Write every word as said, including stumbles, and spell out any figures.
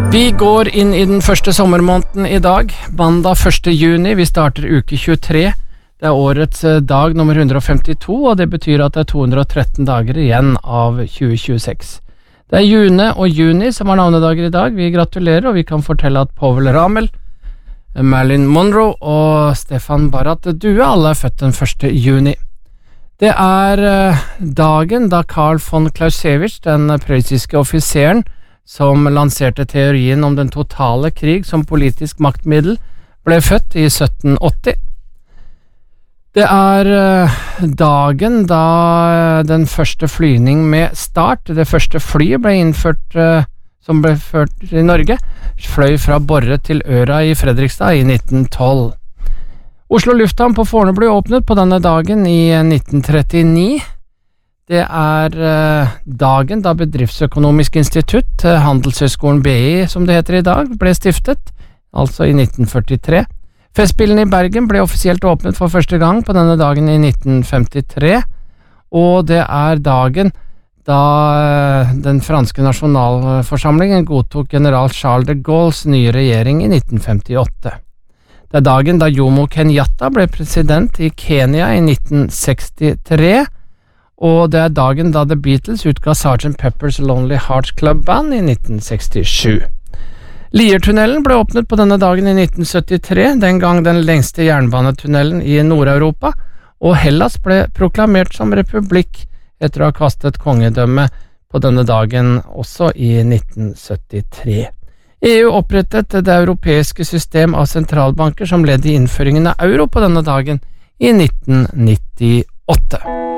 Vi går inn i den første sommermåneden i dag, mandag første juni. Vi starter uke tjuetre. Det er årets dag nummer one hundred fifty-two, og det betyr at det er two hundred thirteen dager igjen av tjue tjueseks. Det er June og Juni som har navnedager i dag. Vi gratulerer, og vi kan fortelle at Povel Ramel, Marilyn Monroe og Stefan Barrat Due alle er født den første juni. Det er dagen da Karl von Clausewitz, den prøyssiske offiseren, som lanserte teorien om den totale krig som politisk maktmiddel, ble født i sytten åtti. Det er dagen da den første flyvning med start, det første flyet ble innført, som ble ført i Norge, fløy fra Borre til Øra i Fredrikstad i nitten tolv. Oslo lufthavn på Fornebu ble åpnet på denne dagen i nitten trettini. Det er eh, dagen da Bedriftsøkonomisk institutt, eh, Handelshøyskolen B I som det heter i dag, ble stiftet, altså i nitten førtitre. Festspillene i Bergen ble offisielt åpnet for første gang på denne dagen i nitten femtitre, og det er dagen da eh, den franske nasjonalforsamlingen godtok general Charles de Gaulles nye regjering i nitten femtiåtte. Det er dagen da Jomo Kenyatta ble president i Kenya i nitten sekstitre, og det er dagen da The Beatles utga sergeant Pepper's Lonely Hearts Club Band i nitten sekstisju. Liertunnelen ble åpnet på denne dagen i nitten syttitre, den gang den lengste jernbanetunnelen i Nord-Europa, og Hellas ble proklamert som republikk etter å ha kastet kongedømme på denne dagen også i nitten syttitre. E U opprettet det europeiske system av sentralbanker som ledd i innføringen av euro på denne dagen i nitten nittiåtte.